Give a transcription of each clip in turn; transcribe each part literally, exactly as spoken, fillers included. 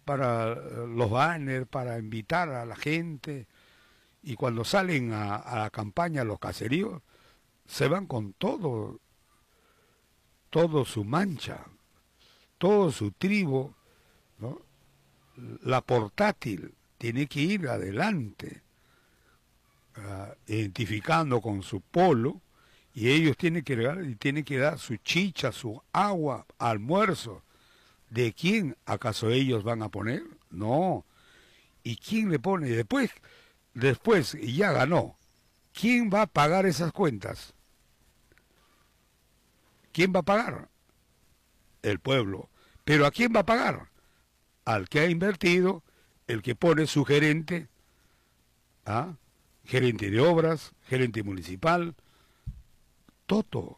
para eh, los banners, para invitar a la gente, y cuando salen a, a la campaña, los caseríos, se van con todo, todo su mancha, todo su tribo, ¿no? La portátil tiene que ir adelante, uh, identificando con su polo, y ellos tienen que dar, y tienen que dar su chicha, su agua, almuerzo. ¿De quién acaso ellos van a poner? No. ¿Y quién le pone? Después, después ya ganó. ¿Quién va a pagar esas cuentas? ¿Quién va a pagar? El pueblo. ¿Pero a quién va a pagar? Al que ha invertido, el que pone su gerente, ¿ah? Gerente de obras, gerente municipal, todo.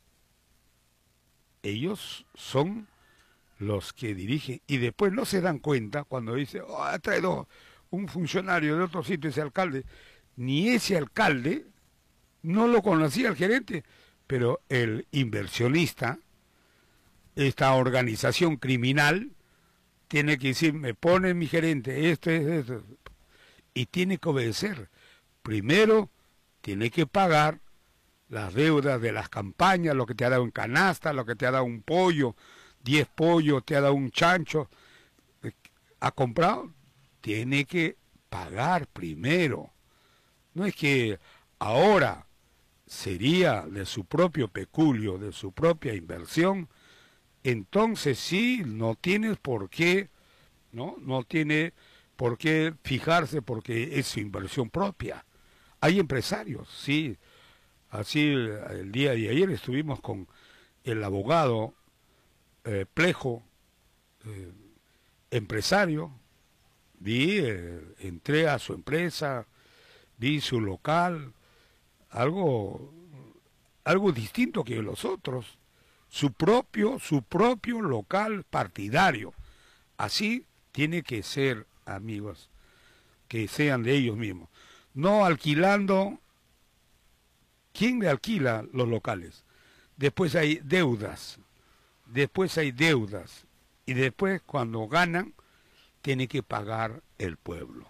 Ellos son los que dirigen, y después no se dan cuenta cuando dice, oh, ha traído un funcionario de otro sitio, ese alcalde. Ni ese alcalde no lo conocía el gerente, pero el inversionista, esta organización criminal, tiene que decir, me pone mi gerente, esto es esto, y tiene que obedecer. Primero, tiene que pagar las deudas de las campañas, lo que te ha dado en canasta, lo que te ha dado un pollo, diez pollos, te ha dado un chancho, ha comprado, tiene que pagar primero. No es que ahora sería de su propio peculio, de su propia inversión, entonces sí, no tienes por qué, ¿no? No tiene por qué fijarse porque es su inversión propia. Hay empresarios, sí. Así el, el día de ayer estuvimos con el abogado eh, Plejo, eh, empresario, vi, eh, entré a su empresa, vi su local, algo, algo distinto que los otros, su propio, su propio local partidario. Así tiene que ser, amigos, que sean de ellos mismos. No alquilando. ¿Quién le alquila los locales? Después hay deudas, después hay deudas, y después cuando ganan, tiene que pagar el pueblo.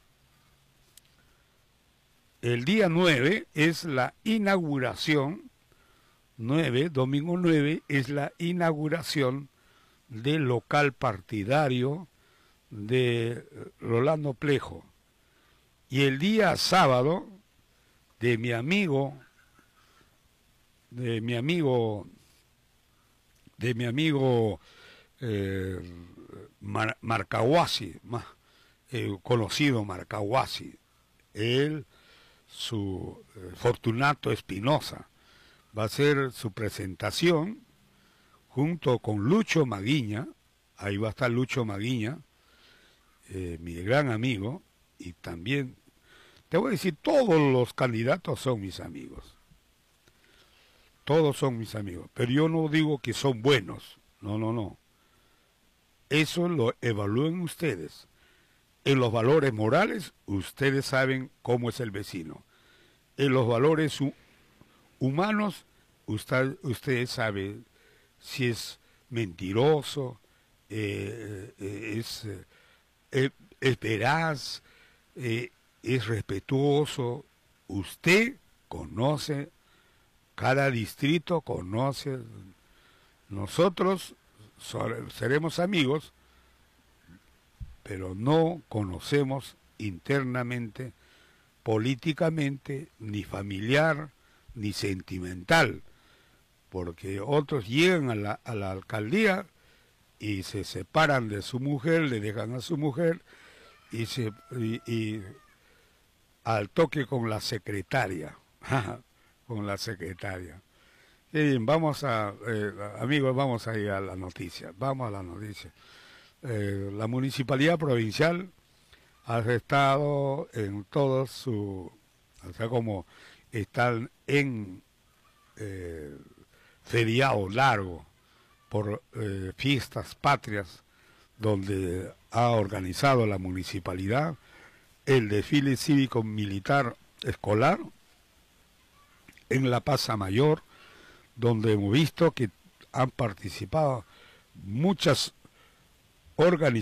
El día nueve es la inauguración, nueve, domingo nueve, es la inauguración del local partidario de Rolando Plejo. Y el día sábado, de mi amigo, de mi amigo, de mi amigo eh, Mar Marcahuasi, más eh, conocido Marcahuasi, él, su eh, Fortunato Espinosa, va a hacer su presentación junto con Lucho Maguiña. Ahí va a estar Lucho Maguiña, eh, mi gran amigo, y también, te voy a decir, todos los candidatos son mis amigos. Todos son mis amigos, pero yo no digo que son buenos, no, no, no. Eso lo evalúen ustedes. En los valores morales, ustedes saben cómo es el vecino. En los valores hu humanos, usted, ustedes saben si es mentiroso, eh, eh, es, eh, es veraz, eh, es respetuoso. Usted conoce. Cada distrito conoce. Nosotros seremos amigos, pero no conocemos internamente, políticamente, ni familiar, ni sentimental, porque otros llegan a la, a la alcaldía y se separan de su mujer, le dejan a su mujer, y, se, y, y al toque con la secretaria. con la secretaria. Bien, vamos a, eh, amigos, vamos a ir a la noticia, vamos a la noticia. Eh, la Municipalidad Provincial ha estado en todo su, o sea, como están en eh, feriado largo por eh, fiestas patrias, donde ha organizado la municipalidad el desfile cívico-militar escolar en la Plaza Mayor, donde hemos visto que han participado muchas organizaciones